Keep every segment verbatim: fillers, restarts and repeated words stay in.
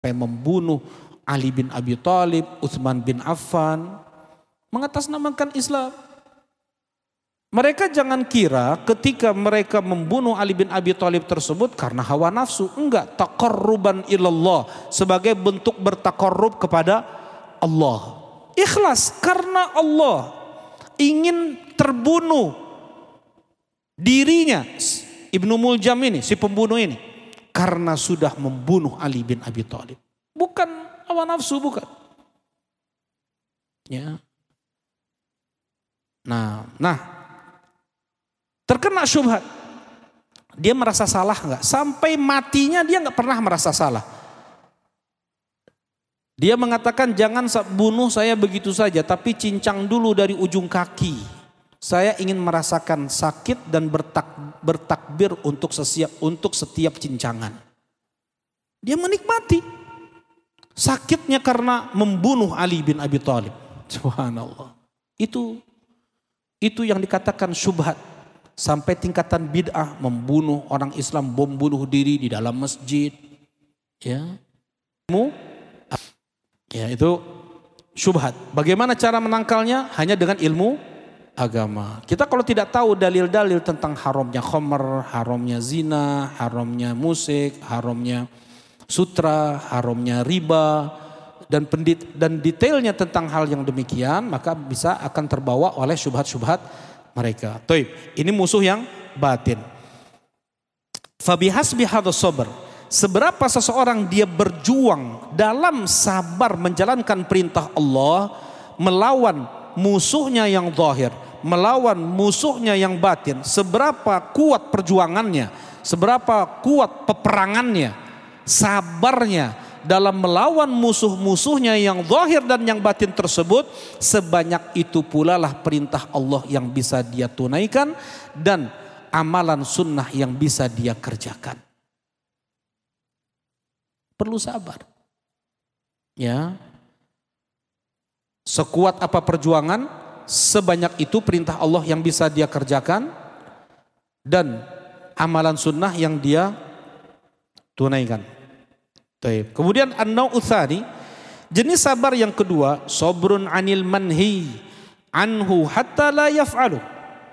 sampai membunuh Ali bin Abi Thalib, Utsman bin Affan, mengatasnamakan Islam. Mereka jangan kira ketika mereka membunuh Ali bin Abi Thalib tersebut karena hawa nafsu. Enggak, taqarruban ilallah, sebagai bentuk bertaqarrub kepada Allah. Ikhlas karena Allah, ingin terbunuh dirinya Ibnu Muljam ini, si pembunuh ini, karena sudah membunuh Ali bin Abi Thalib. Bukan hawa nafsu, bukan. Ya. Nah, nah terkena syubhat. Dia merasa salah enggak? Sampai matinya dia enggak pernah merasa salah. Dia mengatakan jangan bunuh saya begitu saja, tapi cincang dulu dari ujung kaki. Saya ingin merasakan sakit dan bertak, bertakbir untuk setiap untuk setiap cincangan. Dia menikmati sakitnya karena membunuh Ali bin Abi Thalib. Subhanallah. Itu itu yang dikatakan syubhat. Sampai tingkatan bid'ah, membunuh orang Islam, bom bunuh diri di dalam masjid. Ya. Ya, itu syubhat. Bagaimana cara menangkalnya? Hanya dengan ilmu agama. Kita kalau tidak tahu dalil-dalil tentang haramnya khamr, haramnya zina, haramnya musik, haramnya sutra, haramnya riba, dan pendit dan detailnya tentang hal yang demikian, maka bisa akan terbawa oleh syubhat-syubhat mereka. Taib. Ini musuh yang batin. Fabihasbi hadzal sabr. Seberapa seseorang dia berjuang dalam sabar menjalankan perintah Allah, melawan musuhnya yang zahir, melawan musuhnya yang batin, seberapa kuat perjuangannya, seberapa kuat peperangannya, sabarnya dalam melawan musuh-musuhnya yang zahir dan yang batin tersebut, sebanyak itu pula lah perintah Allah yang bisa dia tunaikan dan amalan sunnah yang bisa dia kerjakan. Perlu sabar. Ya. Sekuat apa perjuangan, sebanyak itu perintah Allah yang bisa dia kerjakan dan amalan sunnah yang dia tunaikan. Taib. Kemudian an-nau'u tsani, jenis sabar yang kedua, sabrun 'anil manhi anhu hatta la yaf'alu.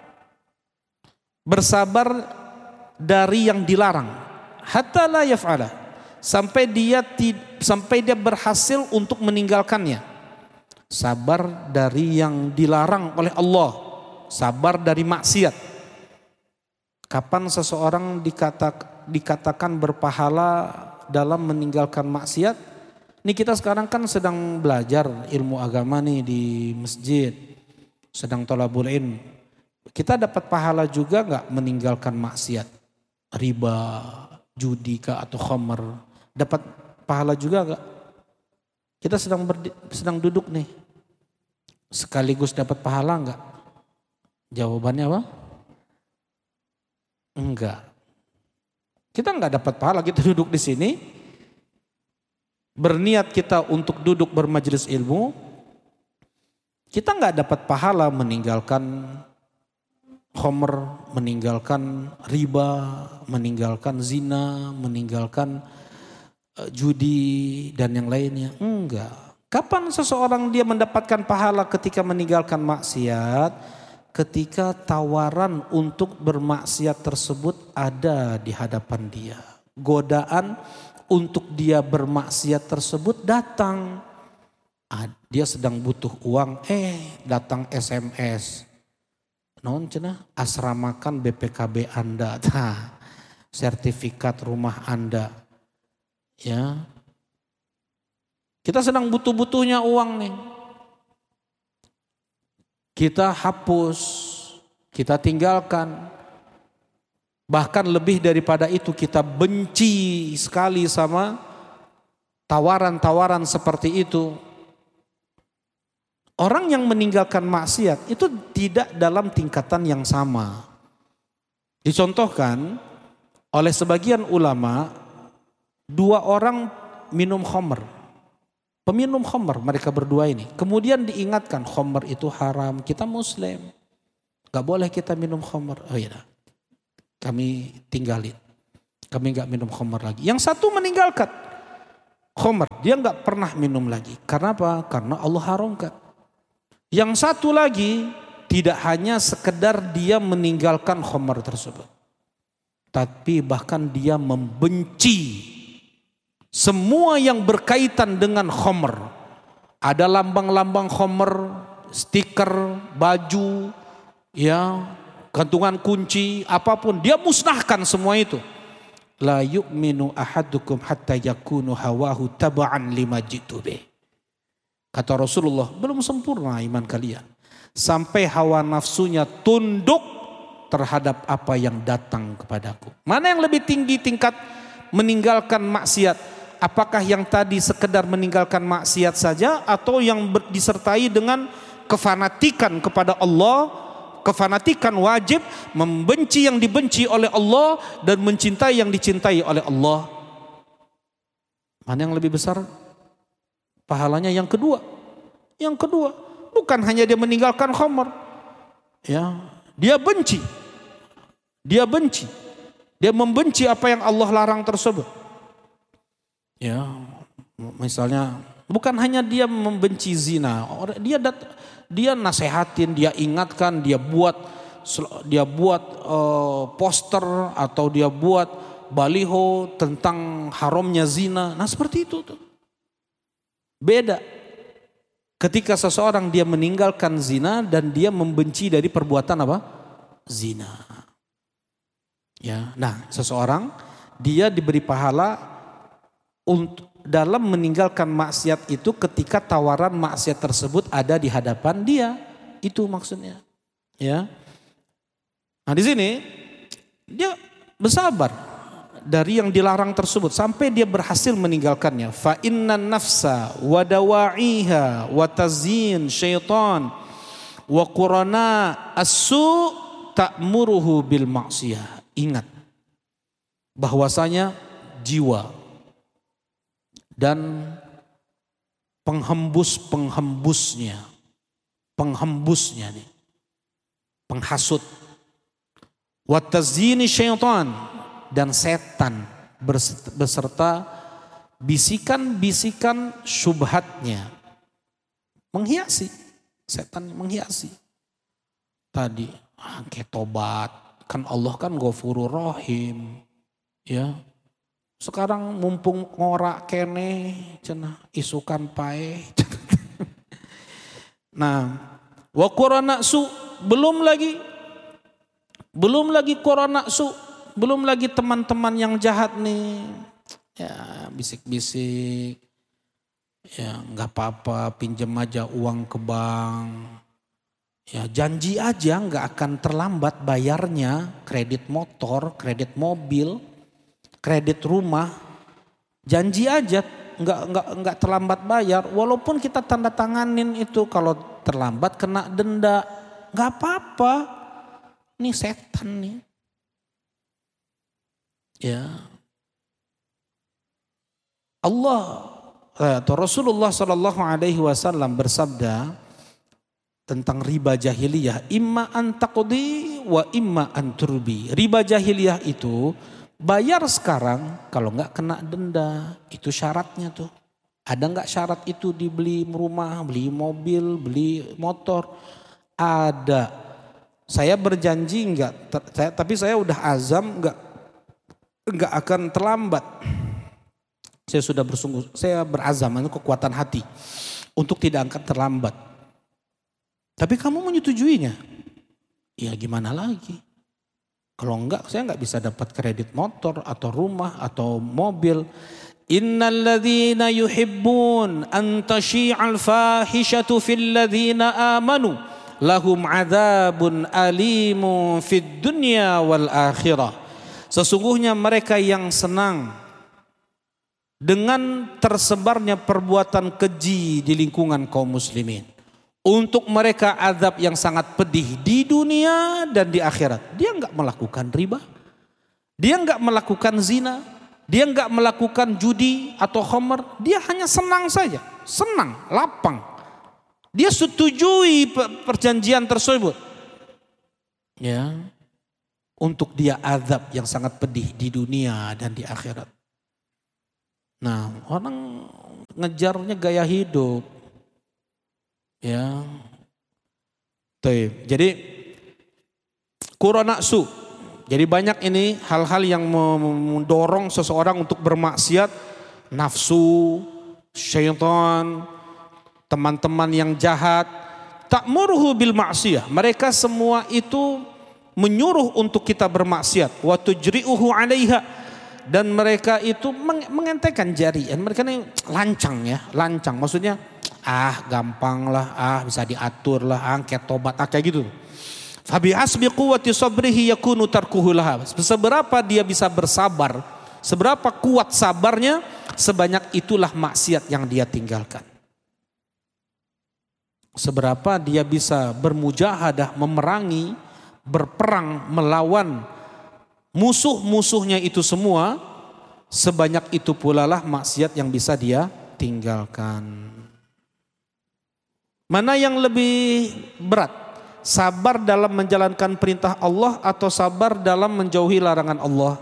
Bersabar dari yang dilarang hatta la yaf'ala, sampai dia sampai dia berhasil untuk meninggalkannya. Sabar dari yang dilarang oleh Allah, sabar dari maksiat. Kapan seseorang dikata, dikatakan berpahala dalam meninggalkan maksiat? Ini kita sekarang kan sedang belajar ilmu agama nih di masjid, sedang thalabul ilm. Kita dapat pahala juga nggak meninggalkan maksiat? Riba, judi kah atau khamr? Dapat pahala juga nggak? Kita sedang berdi, sedang duduk nih, sekaligus dapat pahala nggak? Jawabannya apa? Enggak. Kita nggak dapat pahala, kita duduk di sini, berniat kita untuk duduk bermajelis ilmu, kita nggak dapat pahala meninggalkan khamr, meninggalkan riba, meninggalkan zina, meninggalkan judi dan yang lainnya. Enggak. Kapan seseorang dia mendapatkan pahala ketika meninggalkan maksiat? Ketika tawaran untuk bermaksiat tersebut ada di hadapan dia. Godaan untuk dia bermaksiat tersebut datang. Dia sedang butuh uang, eh datang S M S. Non cenah asramakan B P K B Anda, nah, sertifikat rumah Anda. Ya. Kita sedang butuh-butuhnya uang nih. Kita hapus, kita tinggalkan. Bahkan lebih daripada itu, kita benci sekali sama tawaran-tawaran seperti itu. Orang yang meninggalkan maksiat itu tidak dalam tingkatan yang sama. Dicontohkan oleh sebagian ulama, dua orang minum khamr. Peminum khamr mereka berdua ini. Kemudian diingatkan khamr itu haram, kita muslim. Gak boleh kita minum khamr. Oh iya, kami tinggalin. Kami gak minum khamr lagi. Yang satu meninggalkan. Khamr, dia nggak pernah minum lagi. Karena apa? Karena Allah haramkan. Yang satu lagi, tidak hanya sekedar dia meninggalkan khamr tersebut, tapi bahkan dia membenci semua yang berkaitan dengan khamr. Ada lambang-lambang khamr, stiker, baju, ya, gantungan kunci, apapun, dia musnahkan semua itu. La yu'minu ahadukum hatta yakunu hawahu taba'an lima jitu bih. Kata Rasulullah, belum sempurna iman kalian sampai hawa nafsunya tunduk terhadap apa yang datang kepadaku. Mana yang lebih tinggi tingkat meninggalkan maksiat? Apakah yang tadi sekedar meninggalkan maksiat saja, atau yang disertai dengan kefanatikan kepada Allah? Kefanatikan wajib, membenci yang dibenci oleh Allah dan mencintai yang dicintai oleh Allah. Mana yang lebih besar pahalanya? Yang kedua. Yang kedua, bukan hanya dia meninggalkan khamr, ya, dia benci. Dia benci. Dia membenci apa yang Allah larang tersebut. Ya, misalnya bukan hanya dia membenci zina, dia dat dia nasehatin, dia ingatkan, dia buat dia buat uh, poster atau dia buat baliho tentang haramnya zina. Nah, seperti itu tuh. Beda ketika seseorang dia meninggalkan zina dan dia membenci dari perbuatan apa? Zina. Ya, nah, seseorang dia diberi pahala untuk dalam meninggalkan maksiat itu ketika tawaran maksiat tersebut ada di hadapan dia. Itu maksudnya. Ya. Nah, di sini dia bersabar dari yang dilarang tersebut sampai dia berhasil meninggalkannya. Fa innan nafsa wa dawa'iha wa tazyin syaitan wa qurana as-su ta'muruhu bil maksiyah. Ingat bahwasanya jiwa dan penghembus-penghembusnya, penghembusnya nih, penghasut, watazini syaitan, dan setan beserta bisikan-bisikan syubhatnya, menghiasi, setan menghiasi. Tadi ah, kayak tobat, kan Allah kan Ghafurur Rahim, ya. Sekarang mumpung ngorak kene cenah isukan pae. Nah, wa qurana su, belum lagi belum lagi qurana su, belum lagi teman-teman yang jahat nih. Ya, bisik-bisik. Ya, enggak apa-apa, pinjam aja uang ke bank. Ya, janji aja enggak akan terlambat bayarnya, kredit motor, kredit mobil, kredit rumah, janji aja nggak nggak nggak terlambat bayar, walaupun kita tanda tanganin itu, kalau terlambat kena denda, nggak apa-apa. Ini setan nih, ya. Allah atau Rasulullah Shallallahu Alaihi Wasallam bersabda tentang riba jahiliyah, imma antaqdi wa imma anturbi. Riba jahiliyah itu bayar sekarang, kalau enggak kena denda. Itu syaratnya tuh. Ada enggak syarat itu dibeli rumah, beli mobil, beli motor? Ada. Saya berjanji enggak, saya, tapi saya udah azam enggak enggak akan terlambat. Saya sudah bersungguh, saya berazam, itu kekuatan hati untuk tidak akan terlambat. Tapi kamu menyetujuinya? Ya gimana lagi? Kalau enggak, saya enggak bisa dapat kredit motor atau rumah atau mobil. Innal ladzina yuhibbun an tashi'al fahishatu fil ladzina amanu lahum adzabun alimun fid dunya wal akhirah. Sesungguhnya mereka yang senang dengan tersebarnya perbuatan keji di lingkungan kaum muslimin, untuk mereka azab yang sangat pedih di dunia dan di akhirat. Dia enggak melakukan riba, dia enggak melakukan zina, dia enggak melakukan judi atau khamr, dia hanya senang saja, senang, lapang. Dia setujui perjanjian tersebut. Ya. Untuk dia azab yang sangat pedih di dunia dan di akhirat. Nah, orang ngejarnya gaya hidup. Ya. Jadi kuronaksu. Jadi banyak ini hal-hal yang mendorong seseorang untuk bermaksiat, nafsu, syaitan, teman-teman yang jahat, ta'muruhu bil ma'siyah. Mereka semua itu menyuruh untuk kita bermaksiat, wa tujri'uhu 'alaiha, dan mereka itu mengentengkan jari. Mereka ini lancang ya, lancang. Maksudnya ah gampang lah, ah bisa diatur lah, ah kayak tobat, ah kayak gitu. Fabi hasbi quwwati sabrihi yakunu tarkuhu laha. Seberapa dia bisa bersabar, seberapa kuat sabarnya, sebanyak itulah maksiat yang dia tinggalkan. Seberapa dia bisa bermujahadah, memerangi, berperang melawan musuh-musuhnya itu semua, sebanyak itu pula lah maksiat yang bisa dia tinggalkan. Mana yang lebih berat? Sabar dalam menjalankan perintah Allah atau sabar dalam menjauhi larangan Allah?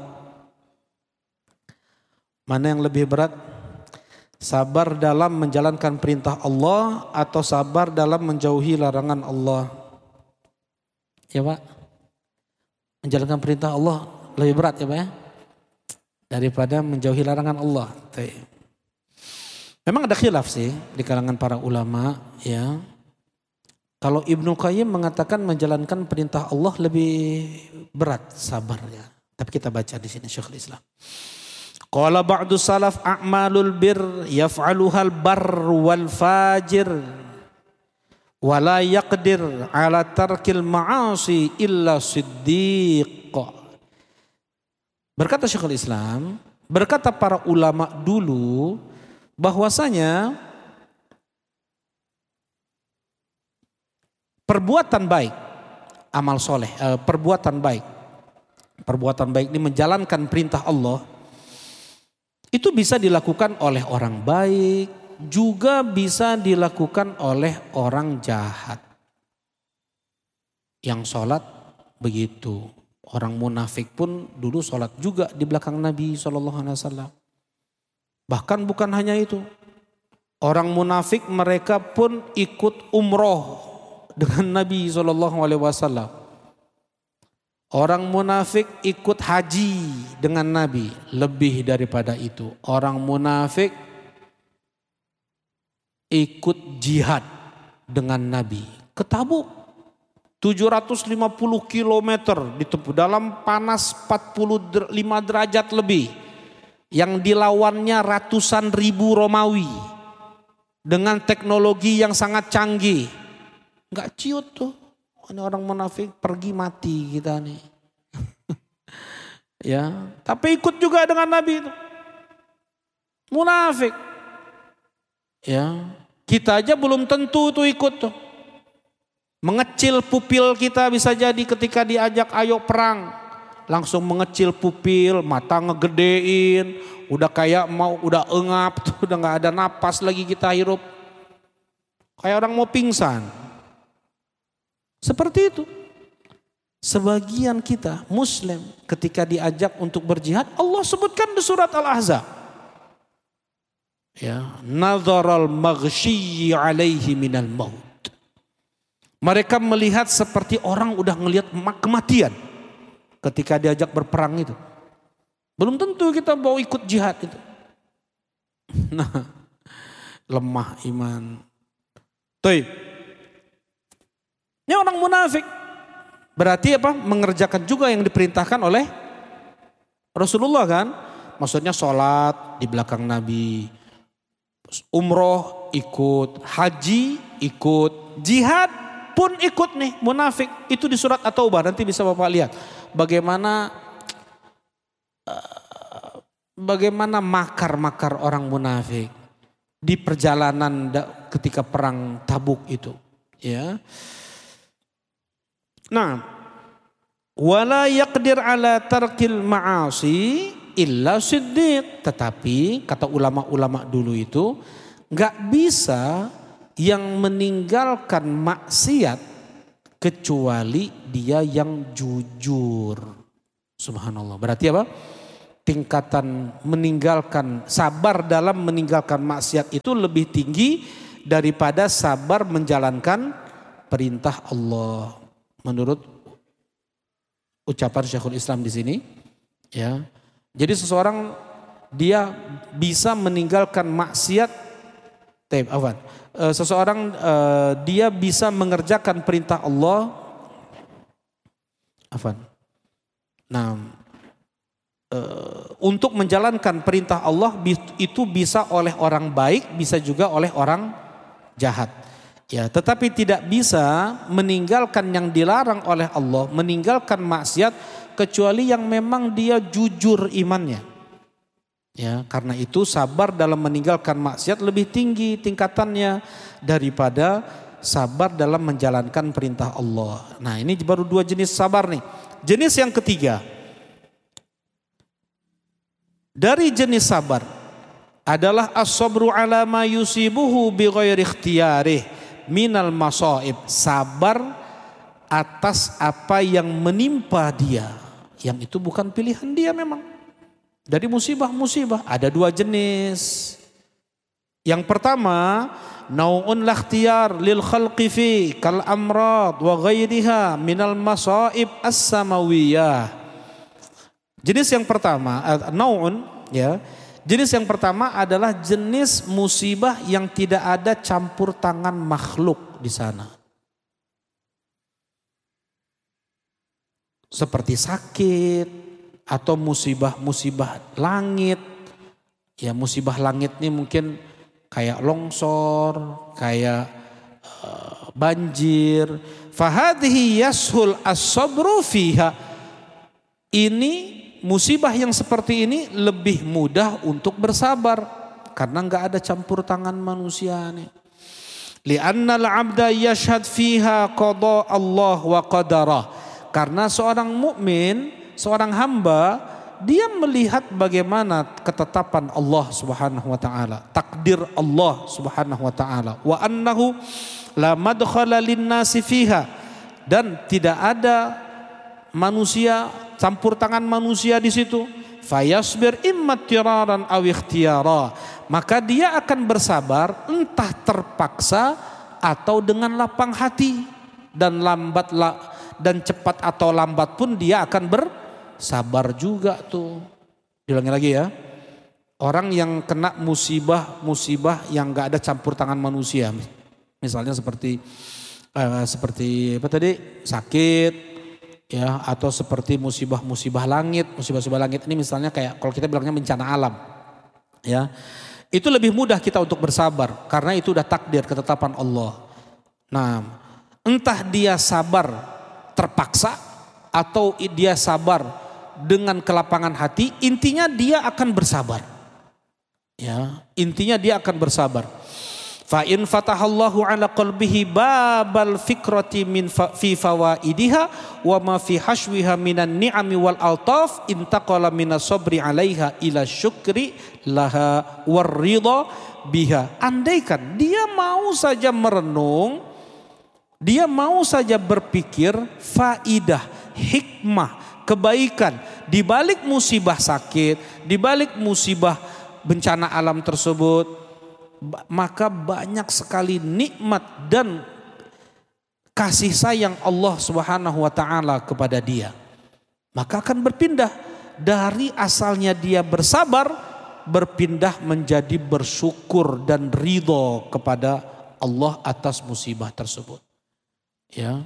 Mana yang lebih berat? Sabar dalam menjalankan perintah Allah atau sabar dalam menjauhi larangan Allah? Ya Pak, menjalankan perintah Allah lebih berat ya Pak ya, daripada menjauhi larangan Allah. Memang ada khilaf sih di kalangan para ulama ya. Kalau Ibnu Qayyim mengatakan menjalankan perintah Allah lebih berat sabarnya. Tapi kita baca di sini Syekhul Islam. Qala ba'du salaf a'malul bir yaf'aluhal bar wal fajir wala yaqdir ala tarkil ma'asi illa siddiq. Berkata Syekhul Islam, berkata para ulama dulu bahwasanya perbuatan baik, amal soleh, eh, perbuatan baik, perbuatan baik ini menjalankan perintah Allah, itu bisa dilakukan oleh orang baik, juga bisa dilakukan oleh orang jahat. Yang sholat begitu, orang munafik pun dulu sholat juga di belakang Nabi shallallahu alaihi wasallam. Bahkan bukan hanya itu, orang munafik mereka pun ikut umroh dengan Nabi shallallahu alaihi wasallam. Orang munafik ikut haji dengan Nabi. Lebih daripada itu, orang munafik ikut jihad dengan Nabi. Ke Tabuk, tujuh ratus lima puluh kilometer ditempuh dalam panas empat puluh lima derajat lebih. Yang dilawannya ratusan ribu Romawi dengan teknologi yang sangat canggih. Enggak ciut tuh, ini orang munafik, pergi mati kita nih. Ya, tapi ikut juga dengan Nabi itu. Munafik. Ya, kita aja belum tentu tuh ikut tuh. Mengecil pupil kita bisa jadi ketika diajak ayo perang, langsung mengecil pupil, mata ngegedein, udah kayak mau udah engap tuh, udah nggak ada napas lagi kita hirup. Kayak orang mau pingsan. Seperti itu. Sebagian kita muslim ketika diajak untuk berjihad, Allah sebutkan di surat Al-Ahzab. Ya, nadharal maghsyyi alaihi minal maut. Mereka melihat seperti orang udah ngelihat kematian ketika diajak berperang itu. Belum tentu kita mau ikut jihad itu. Nah, lemah iman. Tuh. Ini orang munafik. Berarti apa? Mengerjakan juga yang diperintahkan oleh Rasulullah kan? Maksudnya sholat di belakang Nabi, umroh ikut, haji ikut, jihad pun ikut nih munafik. Itu di surat At-Taubah, nanti bisa Bapak lihat. Bagaimana bagaimana makar-makar orang munafik di perjalanan ketika perang Tabuk itu. Ya. Nah, wala yaqdir ala tarkil ma'asi illa siddiq. Tetapi kata ulama-ulama dulu itu gak bisa yang meninggalkan maksiat kecuali dia yang jujur. Subhanallah. Berarti apa? tingkatan meninggalkan, sabar dalam meninggalkan maksiat itu lebih tinggi daripada sabar menjalankan perintah Allah. Menurut ucapan Syekhul Islam di sini, ya. Jadi seseorang dia bisa meninggalkan maksiat, taib, afwan. Seseorang uh, dia bisa mengerjakan perintah Allah, afwan. Nah, uh, untuk menjalankan perintah Allah itu bisa oleh orang baik, bisa juga oleh orang jahat. Ya, tetapi tidak bisa meninggalkan yang dilarang oleh Allah, meninggalkan maksiat kecuali yang memang dia jujur imannya. Ya, karena itu sabar dalam meninggalkan maksiat lebih tinggi tingkatannya daripada sabar dalam menjalankan perintah Allah. Nah, ini baru dua jenis sabar nih. Jenis yang ketiga dari jenis sabar adalah as-sabru ala ma yusibuhu bi ghairi ikhtiyarih minal masaib, sabar atas apa yang menimpa dia, yang itu bukan pilihan dia memang. Dari musibah-musibah ada dua jenis. Yang pertama, nau'un lakhtiyar lil khalqi fi kal amrad wa ghairiha minal masaib as-samawiyah. Jenis yang pertama, nau'un, ya. Jenis yang pertama adalah jenis musibah yang tidak ada campur tangan makhluk di sana. Seperti sakit atau musibah-musibah langit. Ya, musibah langit ini mungkin kayak longsor, kayak uh, banjir. Fahadhihi yashul as-sabru fiha. Ini musibah yang seperti ini lebih mudah untuk bersabar karena enggak ada campur tangan manusia nih. Li'anna al-'abda yashhad fiha qada Allah wa qadarah. Karena seorang mukmin, seorang hamba, dia melihat bagaimana ketetapan Allah Subhanahu wa taala, takdir Allah Subhanahu wa taala, wa annahu la madkhala lin-nasi fiha, dan tidak ada manusia, campur tangan manusia di situ. Fayasbir imma tiraran aw ikhtiyara, maka dia akan bersabar entah terpaksa atau dengan lapang hati, dan lambat dan cepat atau lambat pun dia akan bersabar juga tuh. Diulangi lagi ya. Orang yang kena musibah-musibah yang enggak ada campur tangan manusia, misalnya seperti uh, seperti apa tadi, sakit, ya, atau seperti musibah-musibah langit. Musibah-musibah langit ini misalnya kayak kalau kita bilangnya bencana alam, ya, itu lebih mudah kita untuk bersabar karena itu udah takdir, ketetapan Allah. Nah, entah dia sabar terpaksa atau dia sabar dengan kelapangan hati, intinya dia akan bersabar. Ya, intinya dia akan bersabar. Fa in fatahallahu ala qalbihi babal fikrati min fi fawaidiha wa ma fi hashwiha minan ni'ami wal altaf intaqala minas sabri 'alaiha ila syukri laha war ridha biha. Andaikan dia mau saja merenung, dia mau saja berpikir faidah, hikmah, kebaikan di balik musibah sakit, di balik musibah bencana alam tersebut, maka banyak sekali nikmat dan kasih sayang Allah Subhanahu wa taala kepada dia. Maka akan berpindah dari asalnya dia bersabar, berpindah menjadi bersyukur dan ridho kepada Allah atas musibah tersebut. Ya.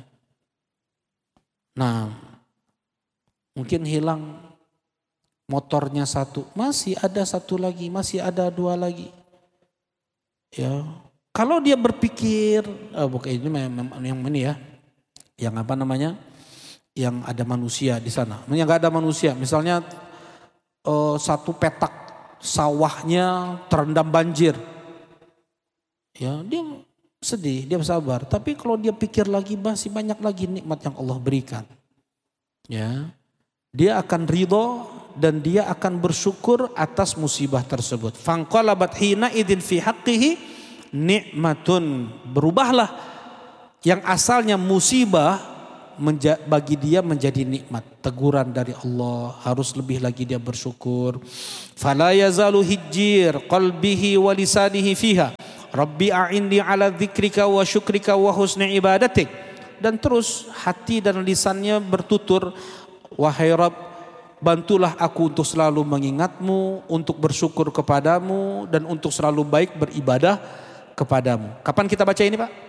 Nah, mungkin hilang motornya satu, masih ada satu lagi, masih ada dua lagi. Ya, kalau dia berpikir, oh, bukan ini yang ini ya, yang apa namanya, yang ada manusia di sana, yang nggak ada manusia, misalnya oh, satu petak sawahnya terendam banjir, ya dia sedih, dia sabar. Tapi kalau dia pikir lagi, masih banyak lagi nikmat yang Allah berikan, ya, dia akan ridho dan dia akan bersyukur atas musibah tersebut. Fanqalabat hina idin fi haqqihi nikmatun. Berubahlah yang asalnya musibah menja- bagi dia menjadi nikmat, teguran dari Allah, harus lebih lagi dia bersyukur. Fala yazalu hijjir qalbihi wa lisanihi fiha Rabbi a'inni ala dzikrika wa syukrika wa husni ibadatik. Dan terus hati dan lisannya bertutur, wahai Rabb, bantulah aku untuk selalu mengingatmu, untuk bersyukur kepadamu, dan untuk selalu baik beribadah kepadamu. Kapan kita baca ini, Pak?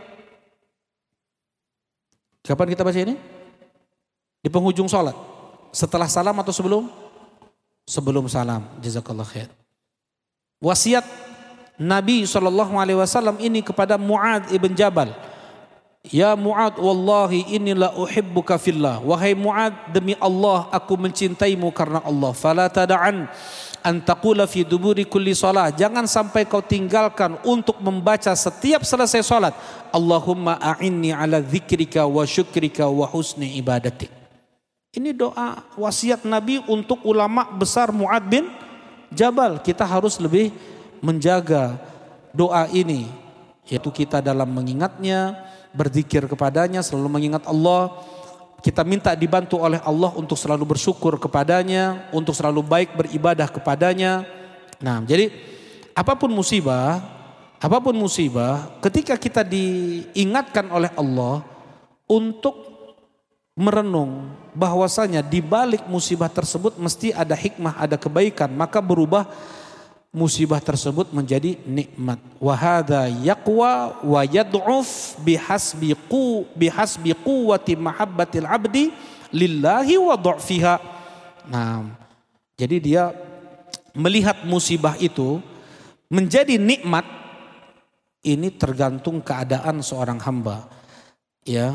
Kapan kita baca ini? Di penghujung sholat. Setelah salam atau sebelum? Sebelum salam. Jazakallah khair. Wasiat Nabi shallallahu alaihi wasallam ini kepada Mu'adz ibn Jabal. Ya Mu'adz, wallahi inilah uhibbuka fillah. Wahai Mu'adz, demi Allah aku mencintaimu karena Allah. Fala tada'an an taqula fi duburi kulli salah. Jangan sampai kau tinggalkan untuk membaca setiap selesai salat, Allahumma a'inni ala dzikrika wa syukrika wa husni ibadatik. Ini doa wasiat Nabi untuk ulama besar Mu'adz bin Jabal. Kita harus lebih menjaga doa ini, yaitu kita dalam mengingatnya, berzikir kepadanya, selalu mengingat Allah. Kita minta dibantu oleh Allah untuk selalu bersyukur kepadanya, untuk selalu baik beribadah kepadanya. Nah, jadi apapun musibah, apapun musibah, ketika kita diingatkan oleh Allah untuk merenung bahwasanya di balik musibah tersebut mesti ada hikmah, ada kebaikan, maka berubah musibah tersebut menjadi nikmat. Wa hadza yaqwa wa yad'uf bihasbi qu bihasbi quwwati mahabbatil abdi lillahi wa dha'fiha. Nah, jadi dia melihat musibah itu menjadi nikmat ini tergantung keadaan seorang hamba. Ya.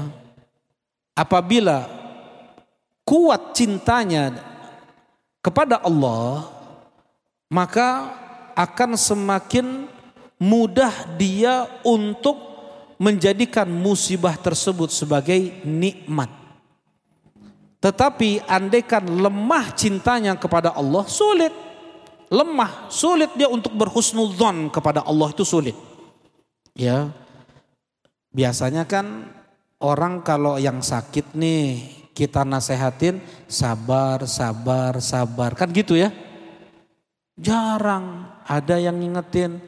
Apabila kuat cintanya kepada Allah, maka akan semakin mudah dia untuk menjadikan musibah tersebut sebagai nikmat. Tetapi andaikan lemah cintanya kepada Allah, sulit. Lemah, sulit dia untuk berhusnudzon kepada Allah, itu sulit. Ya. Biasanya kan orang kalau yang sakit nih kita nasehatin sabar, sabar, sabar. Kan gitu ya. Jarang ada yang ngingetin.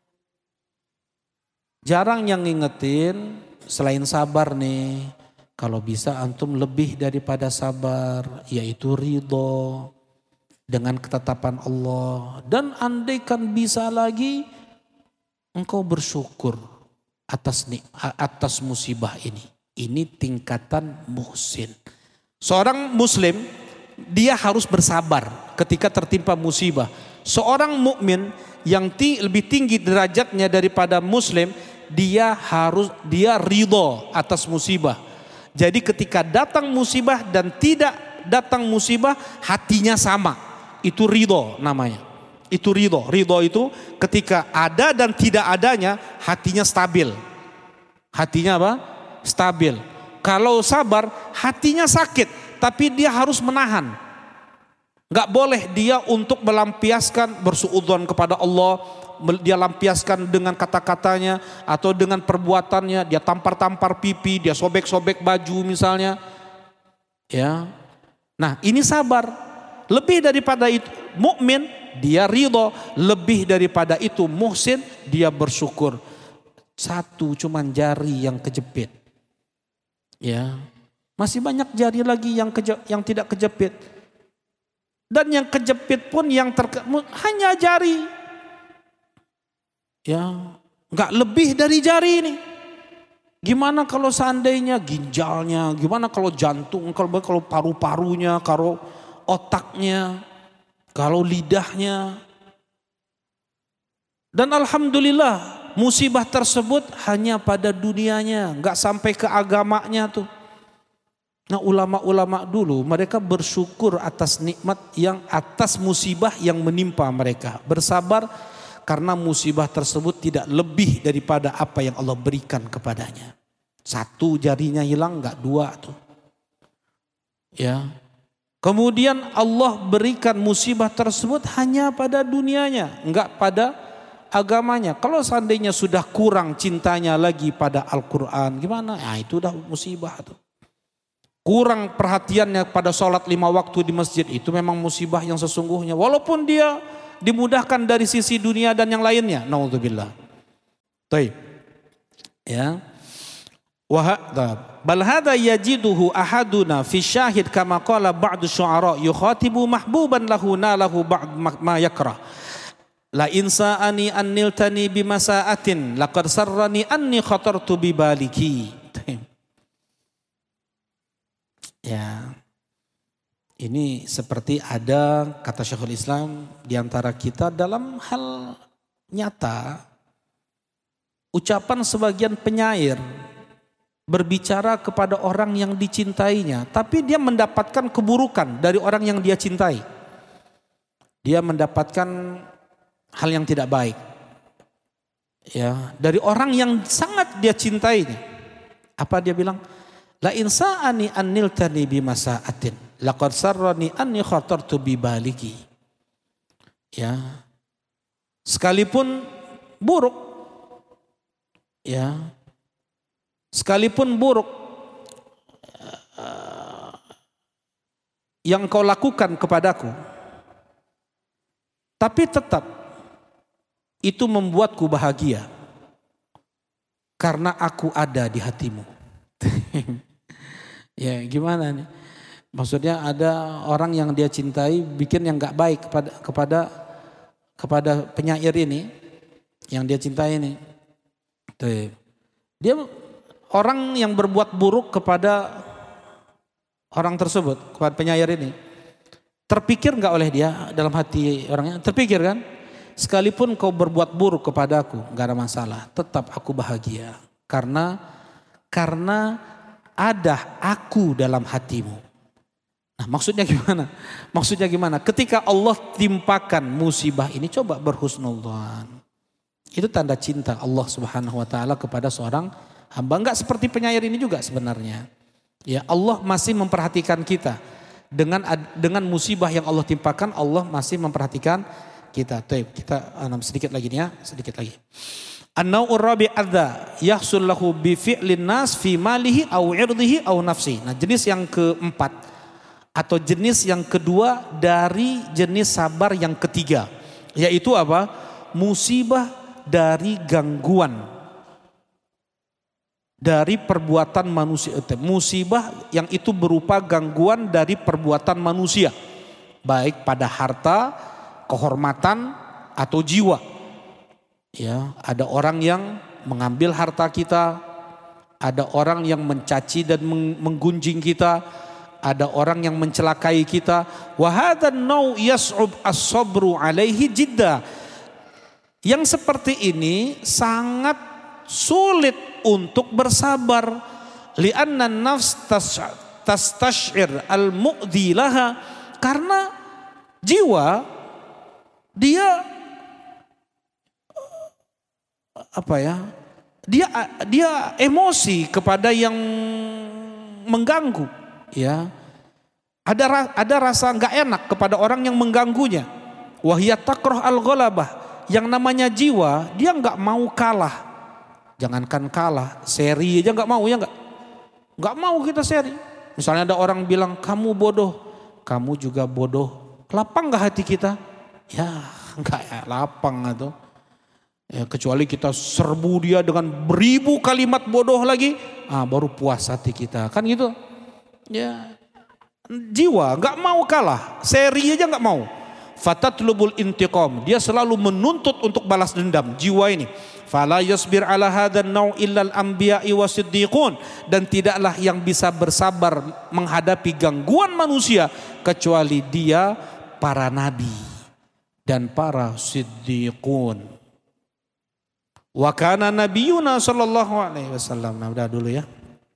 Jarang yang ngingetin selain sabar nih. Kalau bisa antum lebih daripada sabar, yaitu ridho dengan ketetapan Allah. Dan andaikan bisa lagi, engkau bersyukur atas atas musibah ini. Ini tingkatan muhsin. Seorang muslim dia harus bersabar ketika tertimpa musibah. Seorang mukmin yang ti, lebih tinggi derajatnya daripada muslim, dia harus dia ridho atas musibah. Jadi ketika datang musibah dan tidak datang musibah, hatinya sama. Itu ridho namanya. Itu ridho. Ridho itu ketika ada dan tidak adanya, hatinya stabil. Hatinya apa? Stabil. Kalau sabar, hatinya sakit, tapi dia harus menahan. Gak boleh dia untuk melampiaskan bersuudzon kepada Allah, dia lampiaskan dengan kata-katanya atau dengan perbuatannya, dia tampar-tampar pipi, dia sobek-sobek baju misalnya. Ya. Nah, ini sabar. Lebih daripada itu mukmin, dia ridho. Lebih daripada itu muhsin, dia bersyukur. Satu cuman jari yang kejepit. Ya. Masih banyak jari lagi yang keje, yang tidak kejepit. Dan yang kejepit pun yang terke, hanya jari. Ya, enggak lebih dari jari ini. Gimana kalau seandainya ginjalnya, gimana kalau jantung, kalau kalau paru-parunya, kalau otaknya, kalau lidahnya. Dan alhamdulillah musibah tersebut hanya pada dunianya, enggak sampai ke agamanya tuh. Nah, ulama-ulama dulu mereka bersyukur atas nikmat yang atas musibah yang menimpa mereka. Bersabar karena musibah tersebut tidak lebih daripada apa yang Allah berikan kepadanya. Satu jarinya hilang, enggak dua tuh. Ya. Kemudian Allah berikan musibah tersebut hanya pada dunianya, enggak pada agamanya. Kalau seandainya sudah kurang cintanya lagi pada Al-Quran, gimana? Nah, itu udah musibah tuh. kurang perhatiannya pada sholat lima waktu di masjid, itu memang musibah yang sesungguhnya. Walaupun dia dimudahkan dari sisi dunia dan yang lainnya. Naudzubillah. Baik. Ya. Wahada bal hada yajiduhu ahaduna fi syahid kama qala ba'du syu'ara yukhatibu mahbuban lahu nalahu ba'd ma yakrah. La insa'ani an niltani bimasa'atin laqad sarrani anni khatartu bibaliki. Ya, ini seperti ada kata Syekhul Islam di antara kita dalam hal nyata, ucapan sebagian penyair berbicara kepada orang yang dicintainya, tapi dia mendapatkan keburukan dari orang yang dia cintai. Dia mendapatkan hal yang tidak baik, ya, dari orang yang sangat dia cintainya. Apa dia bilang? La insa'ani an niltani bimasa'atin laqad sarrani anni khatartu bibaliki. Ya. Sekalipun buruk, ya. Sekalipun buruk uh, yang kau lakukan kepadaku, tapi tetap itu membuatku bahagia karena aku ada di hatimu. Ya gimana nih? Maksudnya ada orang yang dia cintai bikin yang gak baik kepada kepada kepada penyair ini yang dia cintai ini. Tuh. Dia orang yang berbuat buruk kepada orang tersebut, kepada penyair ini. Terpikir gak oleh dia dalam hati orangnya? Terpikir kan? Sekalipun kau berbuat buruk kepadaku, gak ada masalah. Tetap aku bahagia karena karena ada aku dalam hatimu. Nah, maksudnya gimana? Maksudnya gimana? Ketika Allah timpakan musibah ini, coba berhusnudzon. Itu tanda cinta Allah Subhanahu wa taala kepada seorang hamba. Enggak seperti penyair ini juga sebenarnya. Ya, Allah masih memperhatikan kita. Dengan dengan musibah yang Allah timpakan, Allah masih memperhatikan kita. Tuh, kita uh, sedikit lagi nih ya, sedikit lagi. An-naw'ur rabi' adza yahsul lahu bi fi'lin nas fi malihi aw 'irdihi aw nafsi. Nah, jenis yang keempat atau jenis yang kedua dari jenis sabar yang ketiga, yaitu apa? Musibah dari gangguan dari perbuatan manusia. Musibah yang itu berupa gangguan dari perbuatan manusia, baik pada harta, kehormatan atau jiwa. Ya, ada orang yang mengambil harta kita, ada orang yang mencaci dan menggunjing kita, ada orang yang mencelakai kita. Wa hadzal nau' yas'ub as-sabru 'alaihi jidda. Yang seperti ini sangat sulit untuk bersabar. Li'anna an-nafs tastash'ir al-mu'dhi laha, karena jiwa dia apa ya, dia dia emosi kepada yang mengganggu, ya, ada ada rasa nggak enak kepada orang yang mengganggunya. Wahiyat takrah al-ghalabah, yang namanya jiwa dia nggak mau kalah. Jangankan kalah, seri aja nggak mau, ya nggak nggak mau kita seri. Misalnya ada orang bilang kamu bodoh, kamu juga bodoh, lapang nggak hati kita? Ya nggak ya, lapang atau ya, kecuali kita serbu dia dengan beribu kalimat bodoh lagi, ah, baru puas hati kita, kan gitu. Ya, jiwa nggak mau kalah, seri aja nggak mau. Fatatlubul intiqam, dia selalu menuntut untuk balas dendam. Jiwa ini, fala yasbir ala hadan nau illal anbiya'i wasiddiqun, dan tidaklah yang bisa bersabar menghadapi gangguan manusia kecuali dia, para nabi dan para siddiqun. Wa kana nabiyuna sallallahu alaihi wasallam. Nah, udah dulu ya.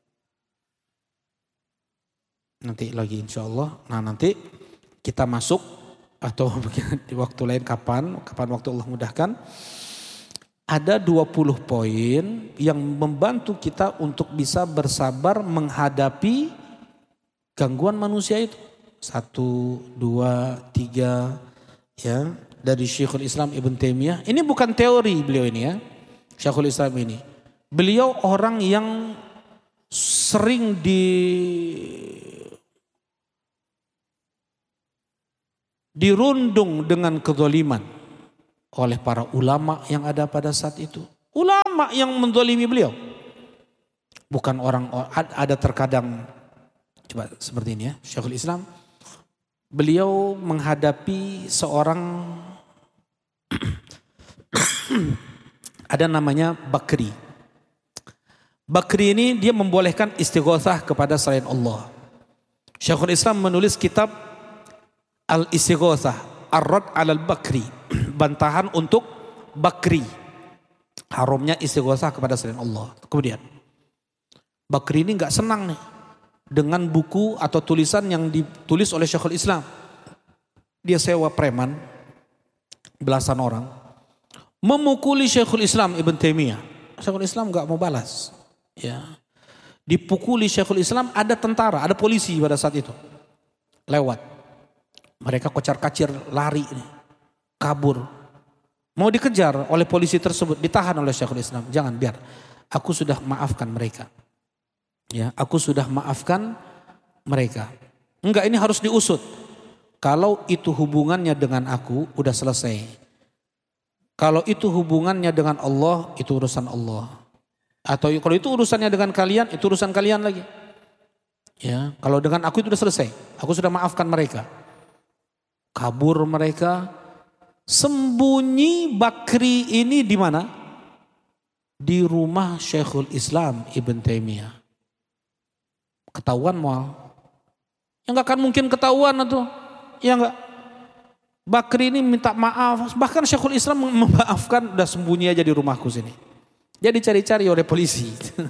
Nanti lagi insyaallah. Nah, nanti kita masuk atau di waktu lain kapan, kapan waktu Allah mudahkan. Ada dua puluh poin yang membantu kita untuk bisa bersabar menghadapi gangguan manusia itu. Satu, dua, tiga, ya, dari Syekhul Islam Ibn Taimiyah. Ini bukan teori beliau ini ya. Syekhul Islam ini, beliau orang yang sering di dirundung dengan kezaliman oleh para ulama yang ada pada saat itu. Ulama yang menzalimi beliau. Bukan orang, ada terkadang, coba seperti ini ya, Syekhul Islam. Beliau menghadapi seorang, ada namanya Bakri. Bakri ini dia membolehkan istighotsah kepada selain Allah. Syekhul Islam menulis kitab Al-Istighotsah, Ar-Rad 'alal Bakri, bantahan untuk Bakri. Haramnya istighotsah kepada selain Allah. Kemudian Bakri ini nggak senang nih dengan buku atau tulisan yang ditulis oleh Syekhul Islam. Dia sewa preman belasan orang memukuli Syekhul Islam Ibn Taimiyah. Syekhul Islam nggak mau balas. Ya, dipukuli Syekhul Islam, ada tentara, ada polisi pada saat itu lewat. Mereka kocar-kacir, lari, kabur. Mau dikejar oleh polisi tersebut, ditahan oleh Syekhul Islam. Jangan, biar aku sudah maafkan mereka. Ya, aku sudah maafkan mereka. Enggak, ini harus diusut. Kalau itu hubungannya dengan aku, udah selesai. Kalau itu hubungannya dengan Allah, itu urusan Allah. Atau kalau itu urusannya dengan kalian, itu urusan kalian lagi. Ya, kalau dengan aku itu sudah selesai. Aku sudah maafkan mereka. Kabur mereka. Sembunyi Bakri ini di mana? Di rumah Syekhul Islam Ibn Taimiyah. Ketahuan mal. Ya enggak akan mungkin ketahuan itu. Ya enggak. Bakri ini minta maaf. Bahkan Syekhul Islam memaafkan, udah sembunyi aja di rumahku sini. Dia dicari-cari oleh polisi.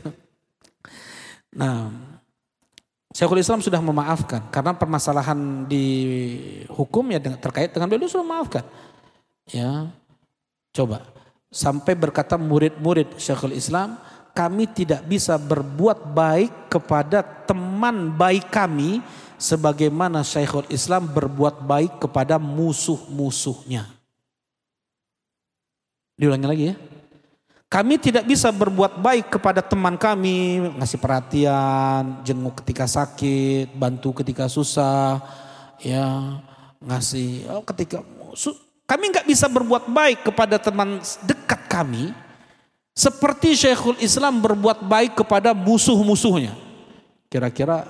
Nah, Syekhul Islam sudah memaafkan karena permasalahan di hukum ya terkait dengan beliau sudah memaafkan. Ya, coba sampai berkata murid-murid Syekhul Islam, kami tidak bisa berbuat baik kepada teman baik kami sebagaimana Syekhul Islam berbuat baik kepada musuh-musuhnya. Diulangi lagi ya. Kami tidak bisa berbuat baik kepada teman kami, ngasih perhatian, jenguk ketika sakit, bantu ketika susah, ya ngasih. Oh, ketika kami nggak bisa berbuat baik kepada teman dekat kami, seperti Syekhul Islam berbuat baik kepada musuh-musuhnya. Kira-kira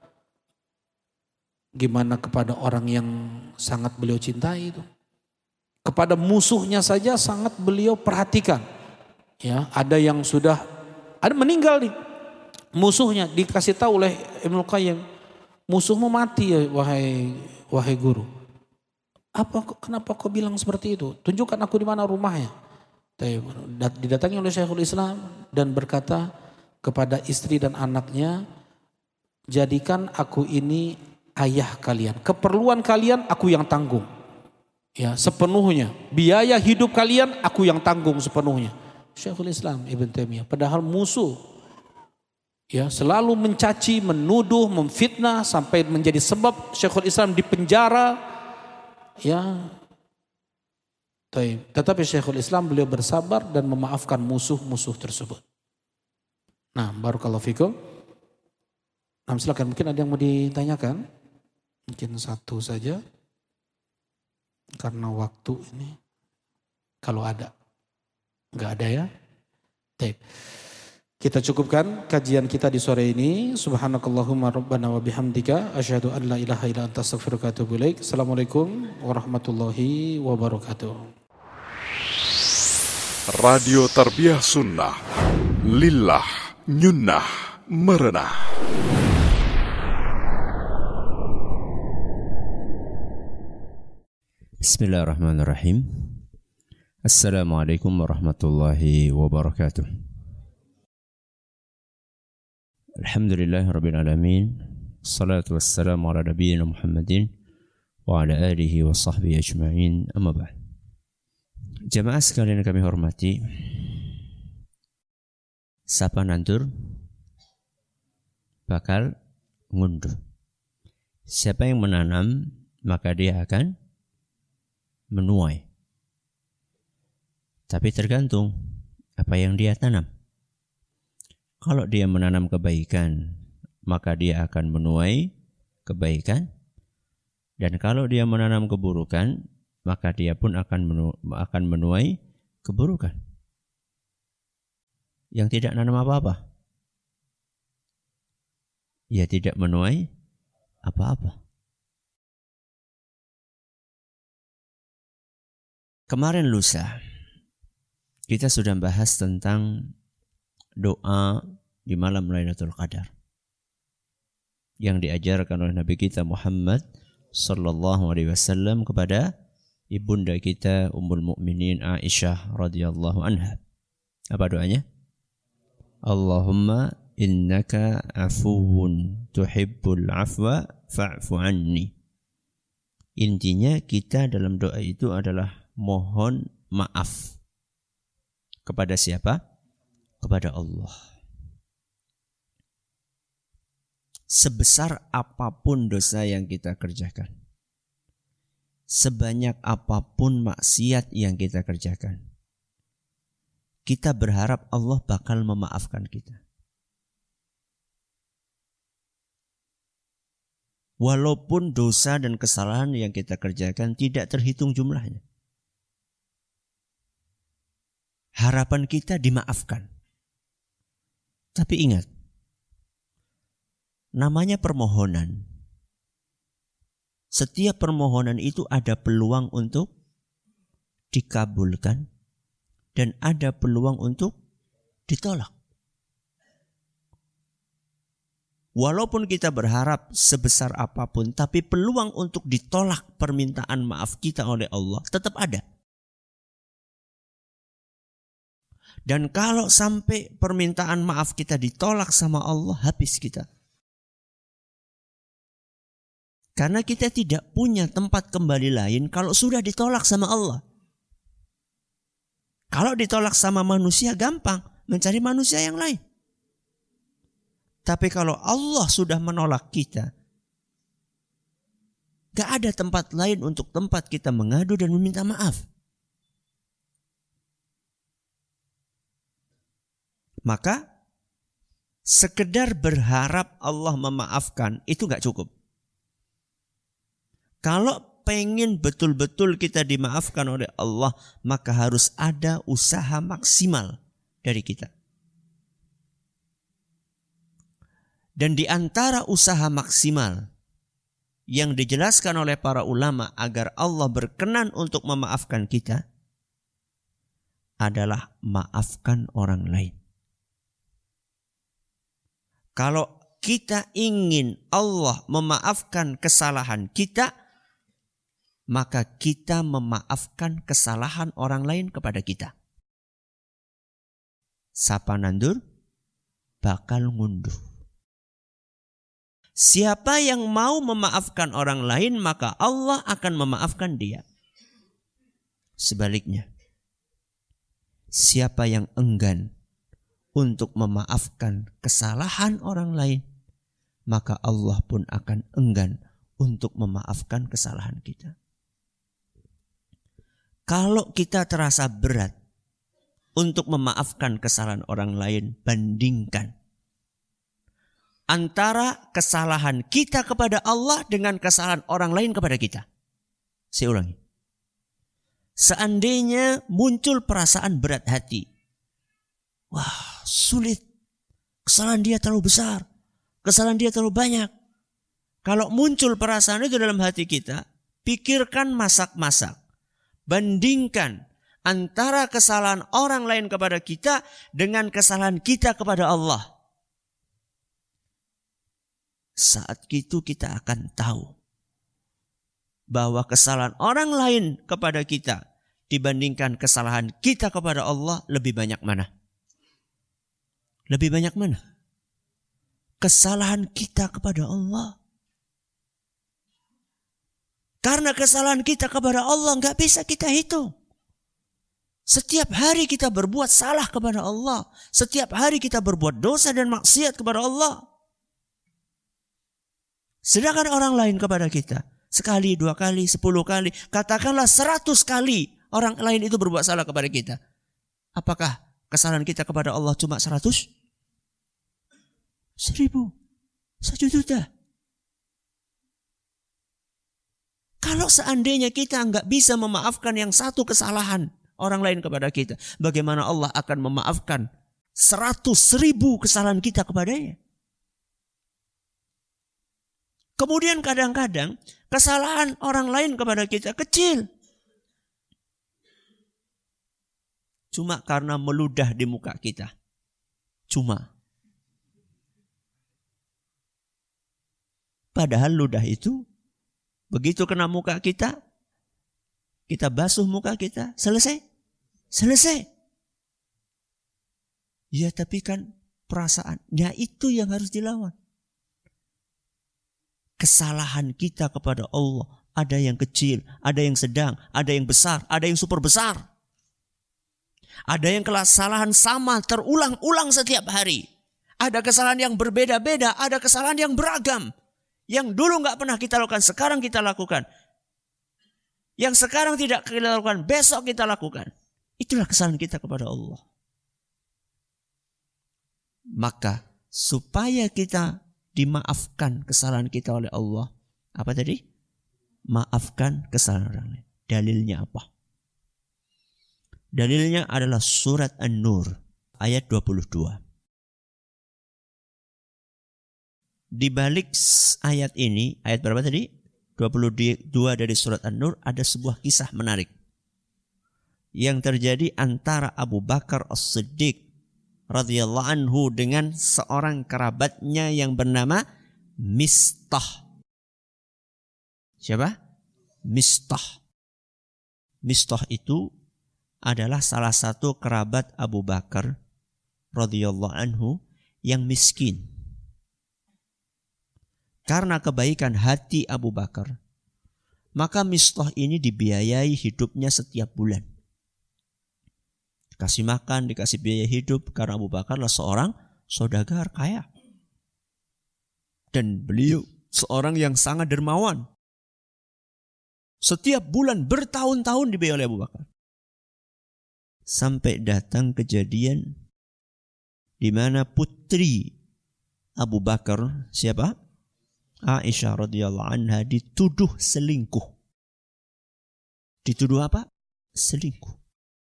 gimana kepada orang yang sangat beliau cintai itu? Kepada musuhnya saja sangat beliau perhatikan. Ya, ada yang sudah ada meninggal nih. Musuhnya dikasih tahu oleh Ibnu Qayyim, musuhmu mati ya wahai wahai guru. Apa kenapa kau bilang seperti itu? Tunjukkan aku di mana rumahnya. Didatangi oleh Syekhul Islam dan berkata kepada istri dan anaknya, jadikan aku ini ayah kalian. Keperluan kalian aku yang tanggung. Ya, sepenuhnya. Biaya hidup kalian aku yang tanggung sepenuhnya. Syekhul Islam Ibn Taimiyah, padahal musuh, ya selalu mencaci, menuduh, memfitnah sampai menjadi sebab Syekhul Islam dipenjara, ya. Tetapi Syekhul Islam beliau bersabar dan memaafkan musuh-musuh tersebut. Nah, barakallahu fikum. Nah, silakan, mungkin ada yang mau ditanyakan, mungkin satu saja, karena waktu ini, kalau ada. Enggak ada ya. Baik. Kita cukupkan kajian kita di sore ini. Subhanakallahumma rabbana wa bihamdika asyhadu an la ilaha illa anta astaghfiruka wa atubu ilaik. Assalamualaikum warahmatullahi wabarakatuh. Radio Tarbiyah Sunnah. Lillah nyunnah merenah. Bismillahirrahmanirrahim. Assalamualaikum warahmatullahi wabarakatuh. Alhamdulillahirabbil alamin. Assalatu wassalamu ala nabiyyina Muhammadin wa ala alihi wa sahbihi ajma'in. Amma ba'd. Jamaah sekalian kami hormati, sapa nandur bakal ngunduh. Siapa yang menanam maka dia akan menuai. Tapi tergantung apa yang dia tanam. Kalau dia menanam kebaikan, maka dia akan menuai kebaikan. Dan kalau dia menanam keburukan, maka dia pun akan menu- akan menuai keburukan. Yang tidak nanam apa-apa, ia tidak menuai apa-apa. Kemarin lusa kita sudah bahas tentang doa di malam Lailatul Qadar yang diajarkan oleh Nabi kita Muhammad sallallahu alaihi wasallam kepada ibunda kita Ummul Mukminin Aisyah radhiyallahu anha. Apa doanya? Allahumma innaka afuwun tuhibbul afwa fa'fu anni. Intinya kita dalam doa itu adalah mohon maaf. Kepada siapa? Kepada Allah. Sebesar apapun dosa yang kita kerjakan, sebanyak apapun maksiat yang kita kerjakan, kita berharap Allah bakal memaafkan kita. Walaupun dosa dan kesalahan yang kita kerjakan tidak terhitung jumlahnya, harapan kita dimaafkan. Tapi ingat, namanya permohonan. Setiap permohonan itu ada peluang untuk dikabulkan dan ada peluang untuk ditolak. Walaupun kita berharap sebesar apapun, tapi peluang untuk ditolak permintaan maaf kita oleh Allah tetap ada. Dan kalau sampai permintaan maaf kita ditolak sama Allah, habis kita. Karena kita tidak punya tempat kembali lain kalau sudah ditolak sama Allah. Kalau ditolak sama manusia gampang, mencari manusia yang lain. Tapi kalau Allah sudah menolak kita, gak ada tempat lain untuk tempat kita mengadu dan meminta maaf. Maka sekedar berharap Allah memaafkan itu gak cukup. Kalau pengen betul-betul kita dimaafkan oleh Allah, maka harus ada usaha maksimal dari kita. Dan di antara usaha maksimal yang dijelaskan oleh para ulama agar Allah berkenan untuk memaafkan kita adalah maafkan orang lain. Kalau kita ingin Allah memaafkan kesalahan kita, maka kita memaafkan kesalahan orang lain kepada kita. Sapa nandur, bakal ngunduh. Siapa yang mau memaafkan orang lain, maka Allah akan memaafkan dia. Sebaliknya, siapa yang enggan untuk memaafkan kesalahan orang lain, maka Allah pun akan enggan untuk memaafkan kesalahan kita. Kalau kita terasa berat untuk memaafkan kesalahan orang lain, bandingkan antara kesalahan kita kepada Allah dengan kesalahan orang lain kepada kita. Saya ulangi. Seandainya muncul perasaan berat hati, wah, sulit. Kesalahan dia terlalu besar. Kesalahan dia terlalu banyak. Kalau muncul perasaan itu dalam hati kita, pikirkan masak-masak. Bandingkan antara kesalahan orang lain kepada kita dengan kesalahan kita kepada Allah. Saat itu kita akan tahu bahwa kesalahan orang lain kepada kita dibandingkan kesalahan kita kepada Allah lebih banyak mana? Lebih banyak mana? Kesalahan kita kepada Allah. Karena kesalahan kita kepada Allah nggak bisa kita hitung. Setiap hari kita berbuat salah kepada Allah. Setiap hari kita berbuat dosa dan maksiat kepada Allah. Sedangkan orang lain kepada kita, sekali, dua kali, sepuluh kali, katakanlah seratus kali orang lain itu berbuat salah kepada kita. Apakah kesalahan kita kepada Allah cuma seratus? Seribu. Satu juta. Kalau seandainya kita nggak bisa memaafkan yang satu kesalahan orang lain kepada kita, bagaimana Allah akan memaafkan seratus ribu kesalahan kita kepadanya? Kemudian kadang-kadang kesalahan orang lain kepada kita kecil. Cuma karena meludah di muka kita. Cuma. Padahal ludah itu begitu kena muka kita, kita basuh muka kita, selesai. Selesai. Ya tapi kan perasaannya itu yang harus dilawan. Kesalahan kita kepada Allah ada yang kecil, ada yang sedang, ada yang besar, ada yang super besar. Ada yang kesalahan sama terulang-ulang setiap hari. Ada kesalahan yang berbeda-beda, ada kesalahan yang beragam. Yang dulu nggak pernah kita lakukan, sekarang kita lakukan. Yang sekarang tidak kita lakukan, besok kita lakukan. Itulah kesalahan kita kepada Allah. Maka supaya kita dimaafkan kesalahan kita oleh Allah. Apa tadi? Maafkan kesalahan orang lain. Dalilnya apa? Dalilnya adalah surat An-Nur ayat dua puluh dua. Di balik ayat ini, ayat berapa tadi? dua puluh dua dari surat An-Nur, ada sebuah kisah menarik yang terjadi antara Abu Bakar As-Siddiq radhiyallahu anhu dengan seorang kerabatnya yang bernama Mistah. Siapa? Mistah. Mistah itu adalah salah satu kerabat Abu Bakar radhiyallahu anhu yang miskin. Karena kebaikan hati Abu Bakar, maka Mistah ini dibiayai hidupnya setiap bulan. Dikasih makan, dikasih biaya hidup, karena Abu Bakar adalah seorang saudagar kaya. Dan beliau seorang yang sangat dermawan. Setiap bulan bertahun-tahun dibiayai oleh Abu Bakar. Sampai datang kejadian di mana putri Abu Bakar, siapa? Aisyah radhiyallahu anha dituduh selingkuh. Dituduh apa? Selingkuh.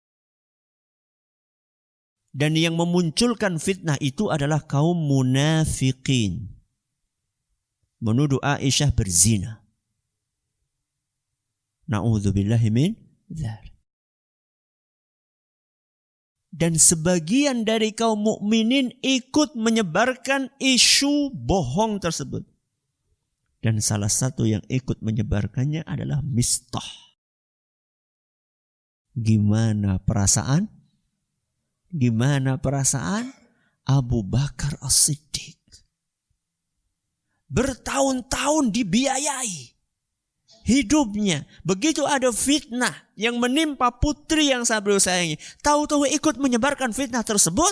Dan yang memunculkan fitnah itu adalah kaum munafikin. Menuduh Aisyah berzina. Na'udzubillahi min dzalik. Dan sebagian dari kaum mukminin ikut menyebarkan isu bohong tersebut. Dan salah satu yang ikut menyebarkannya adalah Mistah. Gimana perasaan? Gimana perasaan Abu Bakar As-Siddiq? Bertahun-tahun dibiayai hidupnya. Begitu ada fitnah yang menimpa putri yang sangat beliau sayangi, tahu-tahu ikut menyebarkan fitnah tersebut.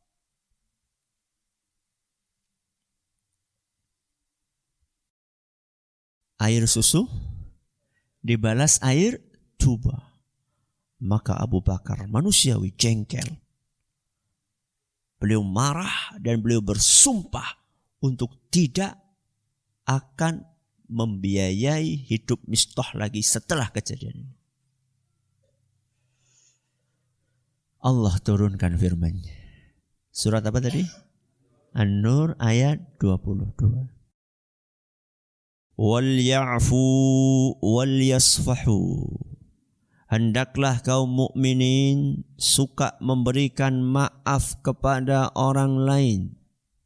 Air susu dibalas air tuba. Maka Abu Bakar manusiawi jengkel. Beliau marah dan beliau bersumpah untuk tidak akan membiayai hidup Mistah lagi setelah kejadian ini. Allah turunkan firman-Nya. Surat apa tadi? An-Nur ayat dua puluh dua. Wal ya'fu wal yasfahu. Hendaklah kaum mukminin suka memberikan maaf kepada orang lain.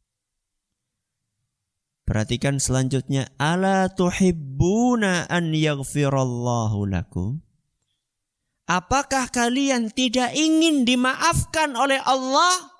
Perhatikan selanjutnya. Ala tuhibbuna an yaghfirallahu lakum. Apakah kalian tidak ingin dimaafkan oleh Allah?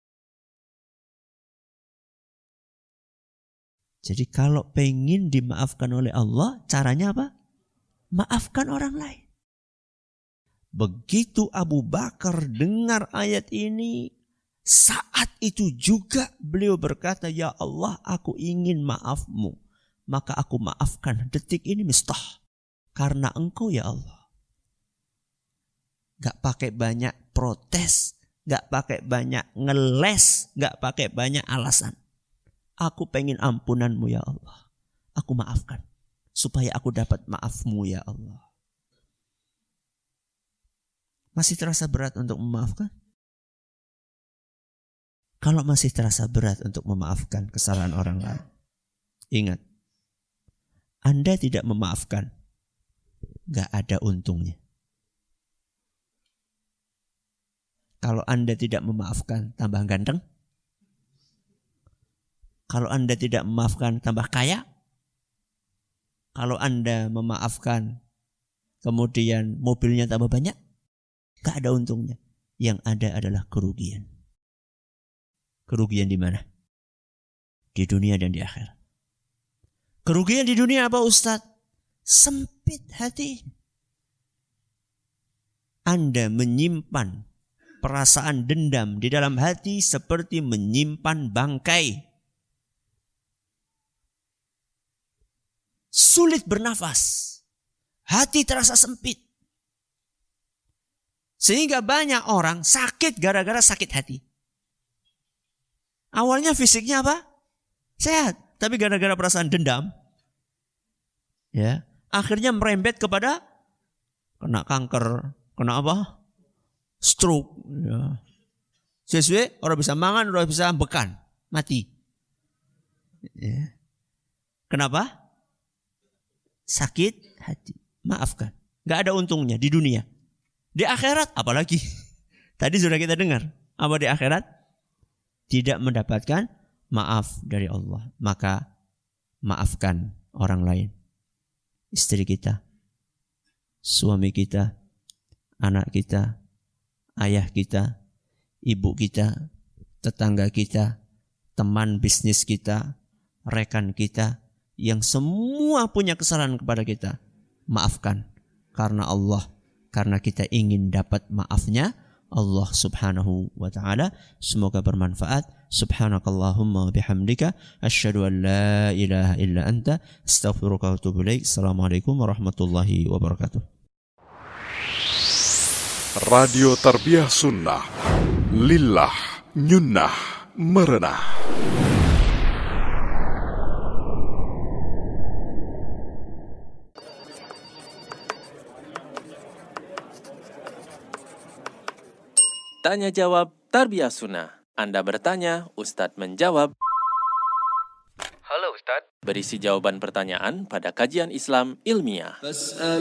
Jadi kalau pengen dimaafkan oleh Allah, caranya apa? Maafkan orang lain. Begitu Abu Bakar dengar ayat ini, saat itu juga beliau berkata, ya Allah, aku ingin maafmu. Maka aku maafkan detik ini Mistah. Karena engkau ya Allah. Gak pakai banyak protes, gak pakai banyak ngeles, gak pakai banyak alasan. Aku pengen ampunanmu ya Allah. Aku maafkan. Supaya aku dapat maafmu ya Allah. Masih terasa berat untuk memaafkan? Kalau masih terasa berat untuk memaafkan kesalahan orang lain, ingat, Anda tidak memaafkan, gak ada untungnya. Kalau Anda tidak memaafkan, tambah ganteng. Kalau Anda tidak memaafkan, tambah kaya. Kalau Anda memaafkan, kemudian mobilnya tambah banyak, gak ada untungnya. Yang ada adalah kerugian. Kerugian di mana? Di dunia dan di akhirat. Kerugian di dunia apa Ustadz? Sempit hati. Anda menyimpan perasaan dendam di dalam hati seperti menyimpan bangkai. Sulit bernafas. Hati terasa sempit. Sehingga banyak orang sakit gara-gara sakit hati. Awalnya fisiknya apa? Sehat. Tapi gara-gara perasaan dendam, ya, akhirnya merembet kepada kena kanker, kena apa? Stroke. Ya. Sesuai, orang bisa mangan, orang bisa bekan, mati. Ya. Kenapa? Sakit hati. Maafkan. Gak ada untungnya di dunia. Di akhirat apalagi. Tadi sudah kita dengar. Apa di akhirat? Tidak mendapatkan maaf dari Allah. Maka maafkan orang lain. Istri kita, suami kita, anak kita, ayah kita, ibu kita, tetangga kita, teman bisnis kita, rekan kita, yang semua punya kesalahan kepada kita. Maafkan karena Allah, karena kita ingin dapat maafnya Allah subhanahu wa ta'ala. Semoga bermanfaat. Subhanakallahumma wa bihamdika asyhadu an la ilaha illa anta astaghfiruka wa atubu ilaik. Assalamualaikum warahmatullahi wabarakatuh. Radio Tarbiyah Sunnah, lillah nyunnah merenah. Tanya jawab Tarbiyah Sunnah. Anda bertanya, Ustadz menjawab. Halo Ustadz. Berisi jawaban pertanyaan pada kajian Islam ilmiah.